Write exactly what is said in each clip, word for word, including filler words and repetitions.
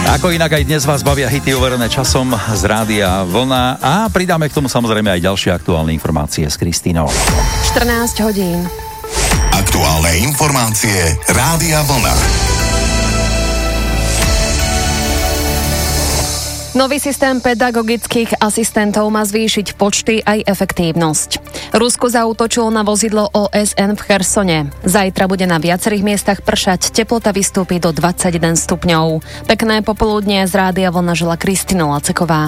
Ako inak aj dnes vás bavia hity overené časom z Rádia Vlna a pridáme k tomu samozrejme aj ďalšie aktuálne informácie s Kristínou. štrnásť hodín. Aktuálne informácie Rádia Vlna. Nový systém pedagogických asistentov má zvýšiť počty aj efektívnosť. Rusko zaútočilo na vozidlo ó es en v Chersone. Zajtra bude na viacerých miestach pršať, teplota vystúpi do dvadsaťjeden stupňov. Pekné popoludnie z Rádia Vlna žela Kristina Laceková.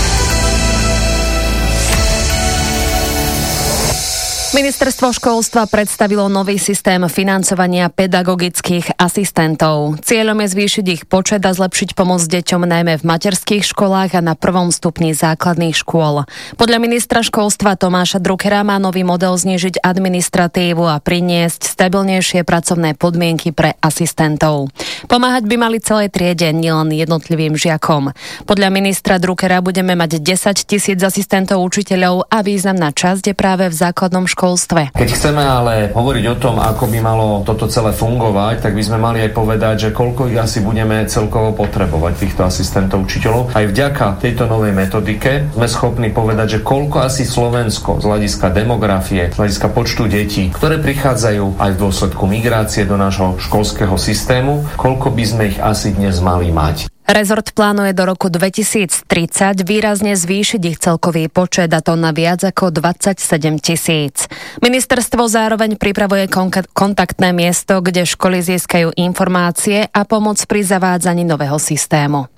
Ministerstvo školstva predstavilo nový systém financovania pedagogických asistentov. Cieľom je zvýšiť ich počet a zlepšiť pomoc deťom najmä v materských školách a na prvom stupni základných škôl. Podľa ministra školstva Tomáša Druckera má nový model znížiť administratívu a priniesť stabilnejšie pracovné podmienky pre asistentov. Pomáhať by mali celej triede, nielen jednotlivým žiakom. Podľa ministra Druckera budeme mať desať tisíc asistentov učiteľov a významná časť je práve v základnom školstve. Keď chceme ale hovoriť o tom, ako by malo toto celé fungovať, tak by sme mali aj povedať, že koľko ich asi budeme celkovo potrebovať, týchto asistentov učiteľov. Aj vďaka tejto novej metodike sme schopní povedať, že koľko asi Slovensko z hľadiska demografie, z hľadiska počtu detí, ktoré prichádzajú aj v dôsledku migrácie do nášho školského systému, koľko by sme ich asi dnes mali mať. Rezort plánuje do roku dvetisíctridsať výrazne zvýšiť ich celkový počet, a to na viac ako dvadsaťsedem tisíc. Ministerstvo zároveň pripravuje kon- kontaktné miesto, kde školy získajú informácie a pomoc pri zavádzaní nového systému.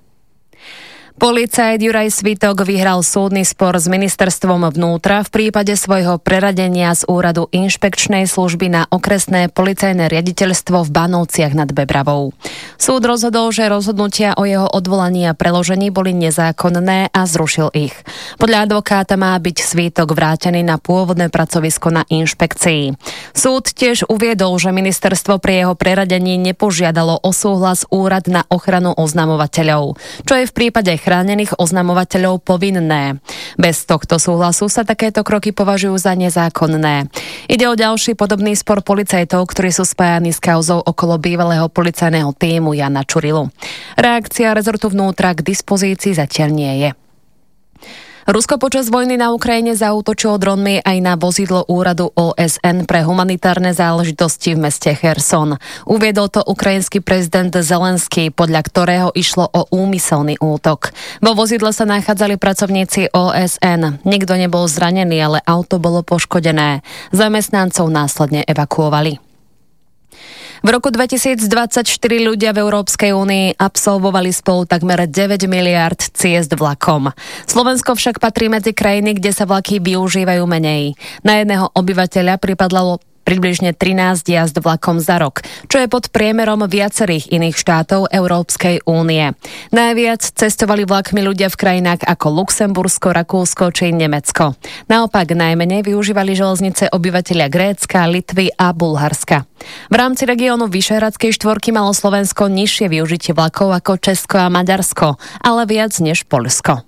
Policajt Juraj Svitok vyhral súdny spor s ministerstvom vnútra v prípade svojho preradenia z úradu inšpekčnej služby na okresné policajné riaditeľstvo v Banovciach nad Bebravou. Súd rozhodol, že rozhodnutia o jeho odvolaní a preložení boli nezákonné a zrušil ich. Podľa advokáta má byť Svitok vrátený na pôvodné pracovisko na inšpekcii. Súd tiež uviedol, že ministerstvo pri jeho preradení nepožiadalo o súhlas úrad na ochranu oznamovateľov, čo je v prípade chránených oznamovateľov povinné. Bez tohto súhlasu sa takéto kroky považujú za nezákonné. Ide o ďalší podobný spor policajtov, ktorí sú spájani s kauzou okolo bývalého policajného tímu Jana Čurilu. Reakcia rezortu vnútra k dispozícii zatiaľ nie je. Rusko počas vojny na Ukrajine zaútočilo dronmi aj na vozidlo úradu ó es en pre humanitárne záležitosti v meste Cherson. Uviedol to ukrajinský prezident Zelenský, podľa ktorého išlo o úmyselný útok. Vo vozidle sa nachádzali pracovníci ó es en. Nikto nebol zranený, ale auto bolo poškodené. Zamestnancov následne evakuovali. V roku dvetisícdvadsaťštyri ľudia v Európskej únii absolvovali spolu takmer deväť miliárd ciest vlakom. Slovensko však patrí medzi krajiny, kde sa vlaky využívajú menej. Na jedného obyvateľa pripadlo približne trinásť jazd vlakom za rok, čo je pod priemerom viacerých iných štátov Európskej únie. Najviac cestovali vlakmi ľudia v krajinách ako Luxembursko, Rakúsko či Nemecko. Naopak najmenej využívali železnice obyvatelia Grécka, Litvy a Bulharska. V rámci regiónu Vyšehradskej štvorky malo Slovensko nižšie využitie vlakov ako Česko a Maďarsko, ale viac než Poľsko.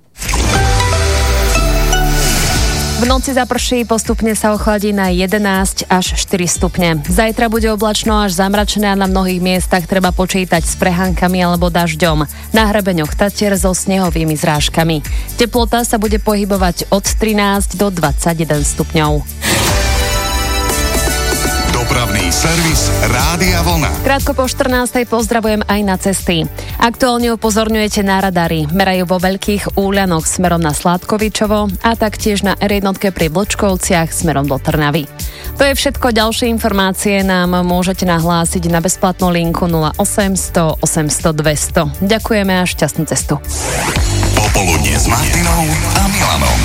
V noci zaprší, postupne sa ochladí na jedenásť až štyri stupne. Zajtra bude oblačno až zamračené a na mnohých miestach treba počítať s prehánkami alebo dažďom. Na hrebeňoch Tatier so snehovými zrážkami. Teplota sa bude pohybovať od trinásť do dvadsaťjeden stupňov. Dopravný servis Rádia Vlna. Krátko po štrnástej pozdravujem aj na cesty. Aktuálne upozorňujete na radary. Merajú vo Veľkých Úľanoch smerom na Sládkovičovo a taktiež na er jedna pri Blčkovciach smerom do Trnavy. To je všetko. Ďalšie informácie nám môžete nahlásiť na bezplatnú linku nula osemsto osemsto dvesto. Ďakujeme a šťastnú cestu. Popoludnie s Martinou a Milanom.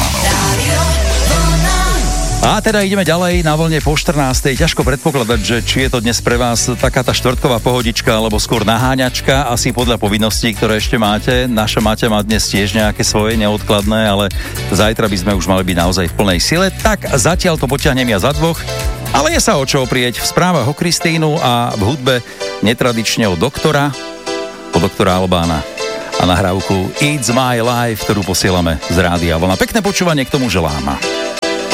A teda ideme ďalej na vlne po štrnástej. Ťažko predpokladať, že či je to dnes pre vás taká tá štvrtková pohodička, alebo skôr naháňačka, asi podľa povinností, ktoré ešte máte. Naša Maťa má dnes tiež nejaké svoje neodkladné, ale zajtra by sme už mali byť naozaj v plnej sile. Tak zatiaľ to potiahnem ja za dvoch, ale je sa o čo oprieť. V správach o Kristínu a v hudbe netradične o doktora, o doktora Albána a nahrávku It's My Life, ktorú posielame z Rádia Vlna. Pekné počúvanie k tomu želám.